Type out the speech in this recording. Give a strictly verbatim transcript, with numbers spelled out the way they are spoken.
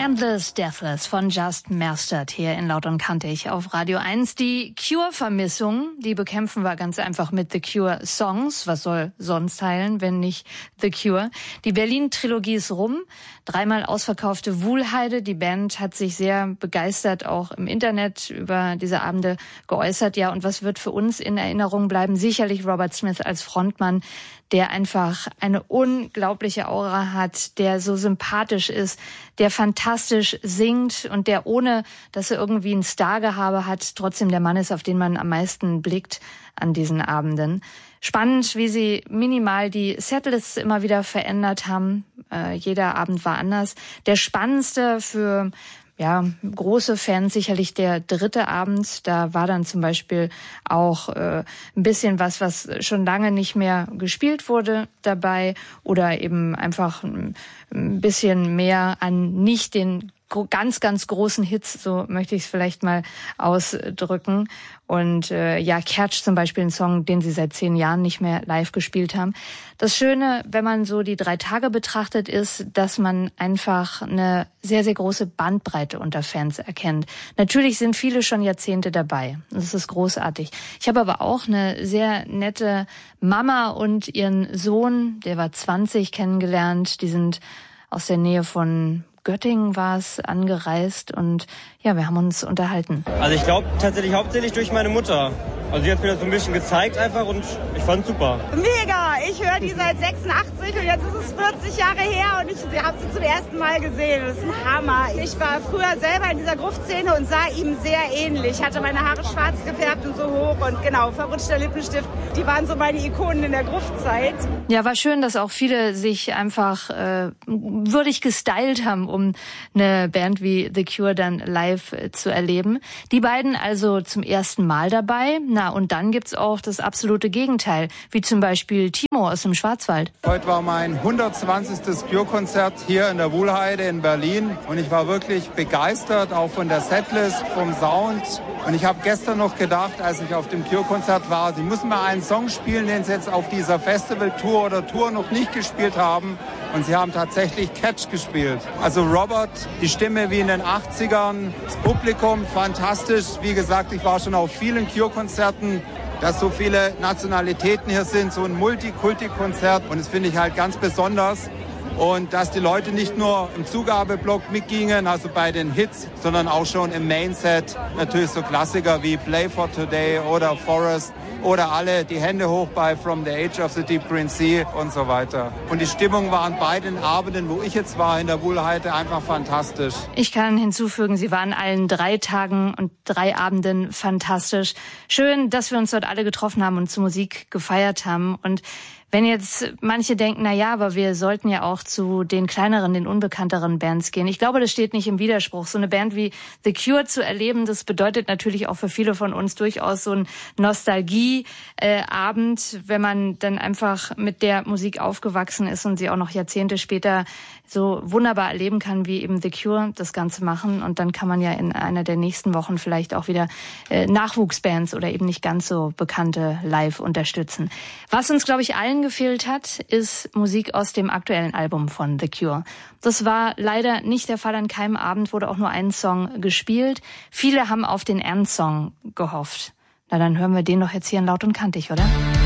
Endless Deathless von Just Mastered hier in Laut und Kantig auf Radio eins. Die Cure-Vermissung, die bekämpfen wir ganz einfach mit The Cure Songs. Was soll sonst heilen, wenn nicht The Cure? Die Berlin-Trilogie ist rum. Dreimal ausverkaufte Wuhlheide. Die Band hat sich sehr begeistert auch im Internet über diese Abende geäußert. Ja, und was wird für uns in Erinnerung bleiben? Sicherlich Robert Smith als Frontmann, der einfach eine unglaubliche Aura hat, der so sympathisch ist, der fantastisch singt und der, ohne dass er irgendwie ein Stargehabe hat, trotzdem der Mann ist, auf den man am meisten blickt an diesen Abenden. Spannend, wie sie minimal die Setlists immer wieder verändert haben. Äh, jeder Abend war anders. Der spannendste für ja, große Fans sicherlich der dritte Abend. Da war dann zum Beispiel auch äh, ein bisschen was, was schon lange nicht mehr gespielt wurde dabei oder eben einfach ein bisschen mehr an nicht den ganz, ganz großen Hits, so möchte ich es vielleicht mal ausdrücken. Und äh, ja, Catch zum Beispiel, ein Song, den sie seit zehn Jahren nicht mehr live gespielt haben. Das Schöne, wenn man so die drei Tage betrachtet, ist, dass man einfach eine sehr, sehr große Bandbreite unter Fans erkennt. Natürlich sind viele schon Jahrzehnte dabei. Das ist großartig. Ich habe aber auch eine sehr nette Mama und ihren Sohn, der war zwanzig, kennengelernt. Die sind aus der Nähe von Göttingen war es, angereist und ja, wir haben uns unterhalten. Also ich glaube tatsächlich hauptsächlich durch meine Mutter. Also sie hat mir das so ein bisschen gezeigt einfach und ich fand's super. Mega! Ich höre die seit sechsundachtzig und jetzt ist es vierzig Jahre her und ich habe sie zum ersten Mal gesehen. Das ist ein Hammer. Ich war früher selber in dieser Gruftszene und sah ihm sehr ähnlich. Hatte meine Haare schwarz gefärbt und so hoch und genau, verrutschter Lippenstift. Die waren so meine Ikonen in der Gruftzeit. Ja, war schön, dass auch viele sich einfach äh, würdig gestylt haben, um eine Band wie The Cure dann live äh, zu erleben. Die beiden also zum ersten Mal dabei. Na, und dann gibt's auch das absolute Gegenteil, wie zum Beispiel Timo aus dem Schwarzwald. Heute war mein hundertzwanzigstes Cure-Konzert hier in der Wuhlheide in Berlin und ich war wirklich begeistert, auch von der Setlist, vom Sound. Und ich habe gestern noch gedacht, als ich auf dem Cure-Konzert war, sie müssen mal einen Song spielen, den sie jetzt auf dieser Festival-Tour oder Tour noch nicht gespielt haben. Und sie haben tatsächlich Catch gespielt. Also Robert, die Stimme wie in den achtzigern, das Publikum fantastisch. Wie gesagt, ich war schon auf vielen Cure-Konzerten, dass so viele Nationalitäten hier sind, so ein Multikulti-Konzert. Und das finde ich halt ganz besonders. Und dass die Leute nicht nur im Zugabeblock mitgingen, also bei den Hits, sondern auch schon im Mainset natürlich so Klassiker wie Play for Today oder Forest oder alle die Hände hoch bei From the Age of the Deep Green Sea und so weiter. Und die Stimmung war an beiden Abenden, wo ich jetzt war, in der Wuhlheide, einfach fantastisch. Ich kann hinzufügen, sie waren allen drei Tagen und drei Abenden fantastisch. Schön, dass wir uns dort alle getroffen haben und zu Musik gefeiert haben. Und wenn jetzt manche denken, na ja, aber wir sollten ja auch zu den kleineren, den unbekannteren Bands gehen. Ich glaube, das steht nicht im Widerspruch. So eine Band wie The Cure zu erleben, das bedeutet natürlich auch für viele von uns durchaus so ein Nostalgieabend, äh, wenn man dann einfach mit der Musik aufgewachsen ist und sie auch noch Jahrzehnte später so wunderbar erleben kann, wie eben The Cure das Ganze machen. Und dann kann man ja in einer der nächsten Wochen vielleicht auch wieder äh, Nachwuchsbands oder eben nicht ganz so bekannte live unterstützen. Was uns, glaube ich, allen gefehlt hat, ist Musik aus dem aktuellen Album von The Cure. Das war leider nicht der Fall. An keinem Abend wurde auch nur ein Song gespielt. Viele haben auf den Endsong gehofft. Na, dann hören wir den doch jetzt hier in Laut und Kantig, oder?